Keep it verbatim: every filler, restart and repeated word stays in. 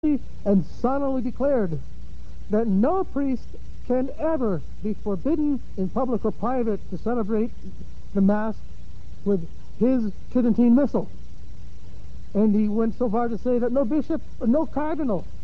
and solemnly declared that no priest can ever be forbidden in public or private to celebrate the Mass with his Tridentine Missal. And he went so far to say that no bishop, no cardinal